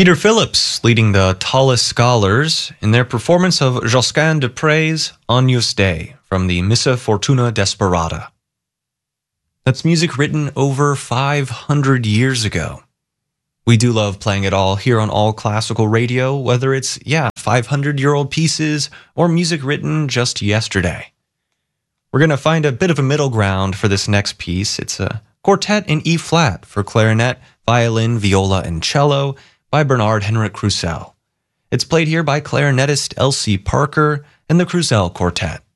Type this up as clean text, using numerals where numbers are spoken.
Peter Phillips leading the Tallest Scholars in their performance of Josquin de Prez' Agnus Dei from the Missa Fortuna Desperata. That's music written over 500 years ago. We do love playing it all here on All Classical Radio, whether it's, 500-year-old pieces or music written just yesterday. We're going to find a bit of a middle ground for this next piece. It's a quartet in E-flat for clarinet, violin, viola, and cello by Bernard Henrik Krusell. It's played here by clarinetist Elsie Parker and the Krusell Quartet.